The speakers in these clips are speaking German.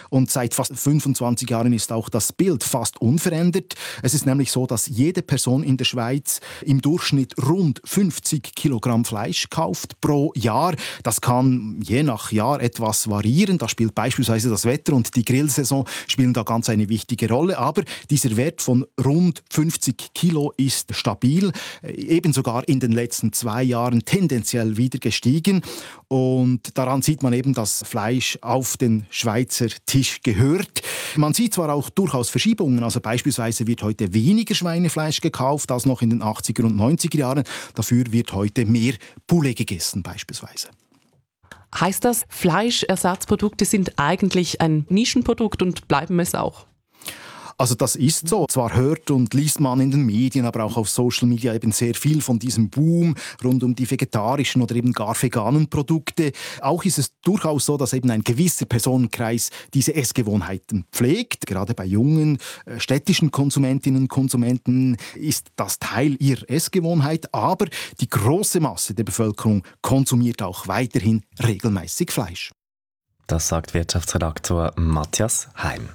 und seit fast 25 Jahren ist auch das Bild fast unverändert. Es ist nämlich so, dass jede Person in der Schweiz im Durchschnitt rund 50 Kilogramm Fleisch kauft pro Jahr. Das kann je nach Jahr etwas variieren. Da spielt beispielsweise das Wetter und die Grillsaison spielen da ganz eine wichtige Rolle. Aber dieser Wert von rund 50 Kilo ist stabil, eben sogar in den letzten 2 Jahren tendenziell wieder gestiegen. Und daran sieht man eben, dass Fleisch auf den Schweizer Tisch gehört. Man sieht zwar auch durchaus Verschiebungen, also beispielsweise wird heute weniger Schweinefleisch gekauft als noch in den 80er und 90er Jahren. Dafür wird heute mehr Poulet gegessen beispielsweise. Heißt das, Fleischersatzprodukte sind eigentlich ein Nischenprodukt und bleiben es auch? Also das ist so. Zwar hört und liest man in den Medien, aber auch auf Social Media eben sehr viel von diesem Boom rund um die vegetarischen oder eben gar veganen Produkte. Auch ist es durchaus so, dass eben ein gewisser Personenkreis diese Essgewohnheiten pflegt. Gerade bei jungen städtischen Konsumentinnen und Konsumenten ist das Teil ihrer Essgewohnheit. Aber die große Masse der Bevölkerung konsumiert auch weiterhin regelmäßig Fleisch. Das sagt Wirtschaftsredaktor Matthias Heim.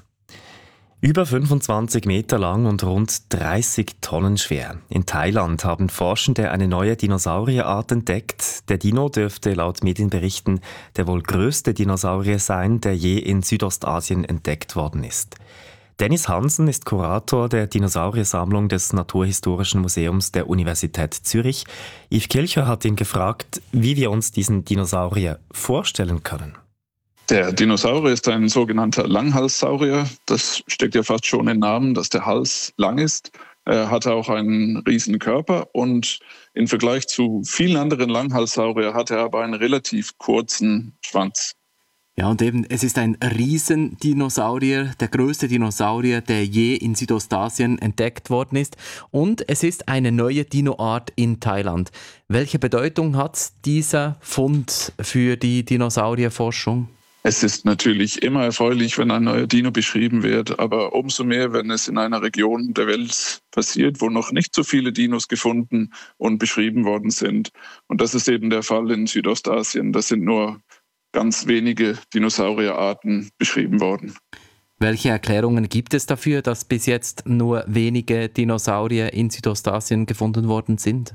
Über 25 Meter lang und rund 30 Tonnen schwer. In Thailand haben Forschende eine neue Dinosaurierart entdeckt. Der Dino dürfte laut Medienberichten der wohl größte Dinosaurier sein, der je in Südostasien entdeckt worden ist. Dennis Hansen ist Kurator der Dinosauriersammlung des Naturhistorischen Museums der Universität Zürich. Yves Kilcher hat ihn gefragt, wie wir uns diesen Dinosaurier vorstellen können. Der Dinosaurier ist ein sogenannter Langhalssaurier. Das steckt ja fast schon im Namen, dass der Hals lang ist. Er hat auch einen riesen Körper und im Vergleich zu vielen anderen Langhalssauriern hat er aber einen relativ kurzen Schwanz. Ja, und eben, es ist ein Riesendinosaurier, der größte Dinosaurier, der je in Südostasien entdeckt worden ist. Und es ist eine neue Dinoart in Thailand. Welche Bedeutung hat dieser Fund für die Dinosaurierforschung? Es ist natürlich immer erfreulich, wenn ein neuer Dino beschrieben wird, aber umso mehr, wenn es in einer Region der Welt passiert, wo noch nicht so viele Dinos gefunden und beschrieben worden sind. Und das ist eben der Fall in Südostasien. Das sind nur ganz wenige Dinosaurierarten beschrieben worden. Welche Erklärungen gibt es dafür, dass bis jetzt nur wenige Dinosaurier in Südostasien gefunden worden sind?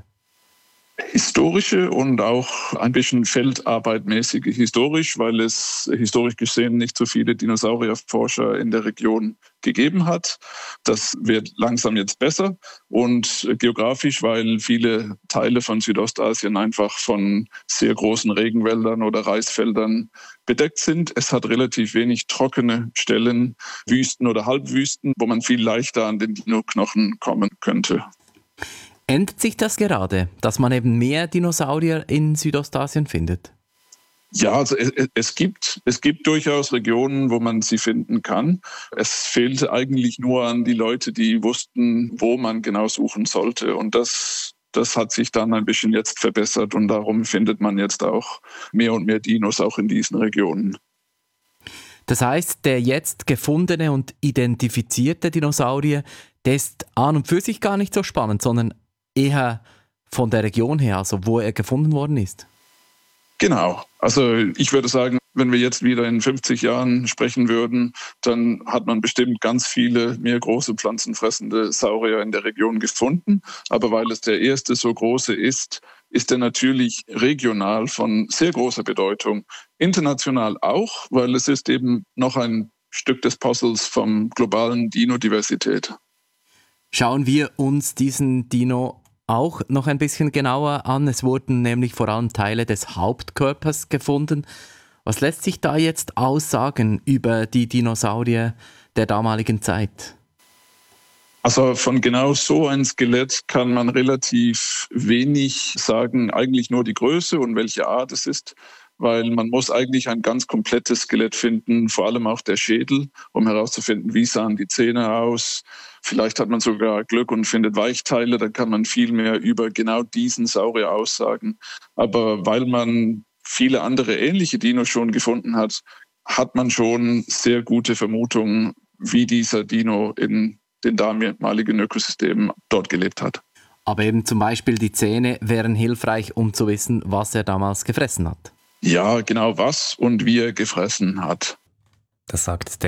Historische und auch ein bisschen feldarbeitmäßige. Historisch, weil es historisch gesehen nicht so viele Dinosaurierforscher in der Region gegeben hat. Das wird langsam jetzt besser. Und geografisch, weil viele Teile von Südostasien einfach von sehr großen Regenwäldern oder Reisfeldern bedeckt sind. Es hat relativ wenig trockene Stellen, Wüsten oder Halbwüsten, wo man viel leichter an den Dino-Knochen kommen könnte. Ändert sich das gerade, dass man eben mehr Dinosaurier in Südostasien findet? Ja, also es gibt durchaus Regionen, wo man sie finden kann. Es fehlt eigentlich nur an die Leute, die wussten, wo man genau suchen sollte. Und das hat sich dann ein bisschen jetzt verbessert und darum findet man jetzt auch mehr und mehr Dinos auch in diesen Regionen. Das heißt, der jetzt gefundene und identifizierte Dinosaurier, der ist an und für sich gar nicht so spannend, sondern eher von der Region her, also wo er gefunden worden ist. Genau. Also ich würde sagen, wenn wir jetzt wieder in 50 Jahren sprechen würden, dann hat man bestimmt ganz viele mehr große pflanzenfressende Saurier in der Region gefunden. Aber weil es der erste so große ist, ist er natürlich regional von sehr großer Bedeutung. International auch, weil es ist eben noch ein Stück des Puzzles vom globalen Dino-Diversität. Schauen wir uns diesen Dino auch noch ein bisschen genauer an. Es wurden nämlich vor allem Teile des Hauptkörpers gefunden. Was lässt sich da jetzt aussagen über die Dinosaurier der damaligen Zeit? Also von genau so ein Skelett kann man relativ wenig sagen, eigentlich nur die Größe und welche Art es ist, weil man muss eigentlich ein ganz komplettes Skelett finden, vor allem auch der Schädel, um herauszufinden, wie sahen die Zähne aus. Vielleicht hat man sogar Glück und findet Weichteile, dann kann man viel mehr über genau diesen Saurier aussagen. Aber weil man viele andere ähnliche Dinos schon gefunden hat, hat man schon sehr gute Vermutungen, wie dieser Dino in den damaligen Ökosystemen dort gelebt hat. Aber eben zum Beispiel die Zähne wären hilfreich, um zu wissen, was er damals gefressen hat. Ja, genau was und wie er gefressen hat. Das sagt